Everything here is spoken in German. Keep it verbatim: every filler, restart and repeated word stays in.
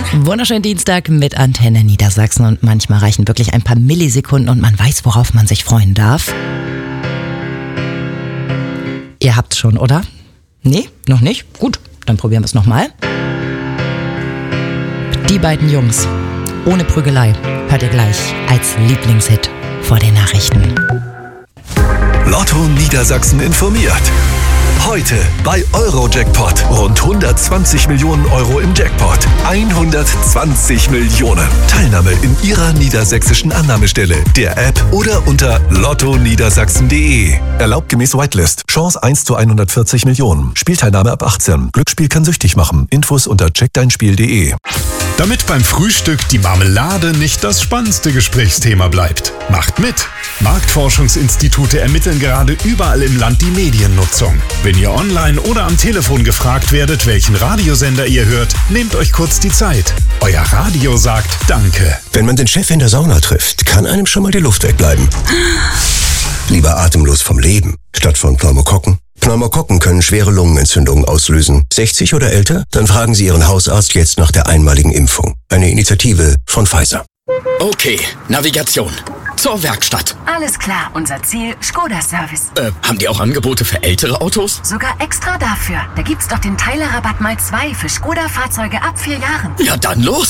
Wunderschönen Dienstag mit Antenne Niedersachsen und manchmal reichen wirklich ein paar Millisekunden und man weiß, worauf man sich freuen darf. Ihr habt's schon, oder? Nee, noch nicht? Gut, dann probieren wir es nochmal. Die beiden Jungs, ohne Prügelei, hört ihr gleich als Lieblingshit vor den Nachrichten. Lotto Niedersachsen informiert. Heute bei Eurojackpot. Rund hundertzwanzig Millionen Euro im Jackpot. hundertzwanzig Millionen. Teilnahme in Ihrer niedersächsischen Annahmestelle, der App oder unter lotto niedersachsen punkt de. Erlaubt gemäß Whitelist. Chance eins zu hundertvierzig Millionen. Spielteilnahme ab achtzehn. Glücksspiel kann süchtig machen. Infos unter check dein spiel punkt de. Damit beim Frühstück die Marmelade nicht das spannendste Gesprächsthema bleibt. Macht mit! Marktforschungsinstitute ermitteln gerade überall im Land die Mediennutzung. Wenn ihr online oder am Telefon gefragt werdet, welchen Radiosender ihr hört, nehmt euch kurz die Zeit. Euer Radio sagt Danke. Wenn man den Chef in der Sauna trifft, kann einem schon mal die Luft wegbleiben. Lieber atemlos vom Leben, statt von Pneumokokken. Pneumokokken können schwere Lungenentzündungen auslösen. sechzig oder älter? Dann fragen Sie Ihren Hausarzt jetzt nach der einmaligen Impfung. Eine Initiative von Pfizer. Okay, Navigation. Zur Werkstatt. Alles klar, unser Ziel, Skoda Service. Äh, haben die auch Angebote für ältere Autos? Sogar extra dafür. Da gibt's doch den Teilerrabatt mal zwei für Skoda-Fahrzeuge ab vier Jahren. Ja, dann los.